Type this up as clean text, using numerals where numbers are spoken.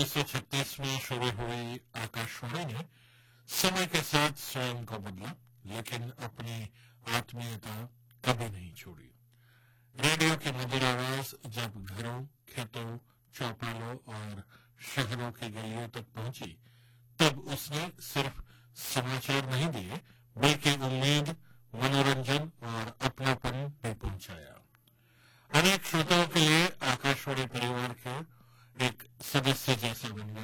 1936 में शुरू हुई आकाशवाणी ने समय के साथ स्वयं को बदला, लेकिन अपनी आत्मीयता कभी नहीं छोड़ी। रेडियो की मधुर आवाज जब घरों, खेतों, चौपालों और शहरों की गलियों तक पहुंची, तब उसने सिर्फ समाचार नहीं दिए, बल्कि उम्मीद, मनोरंजन और अपनापन भी पहुंचाया। अनेक श्रोताओं के लिए आकाशवाणी परिवार के एक सदस्य जैसा बन